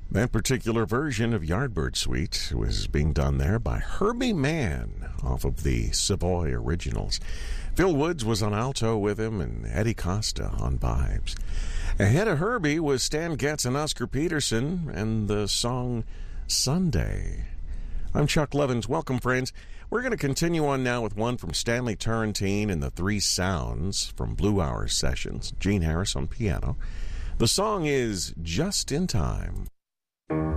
That particular version of Yardbird Suite was being done there by Herbie Mann off of the Savoy Originals. Phil Woods was on alto with him and Eddie Costa on vibes. Ahead of Herbie was Stan Getz and Oscar Peterson and the song Sunday. I'm Chuck Levins. Welcome, friends. We're going to continue on now with one from Stanley Turrentine and the Three Sounds from Blue Hour Sessions. Gene Harris on piano. The song is Just in Time.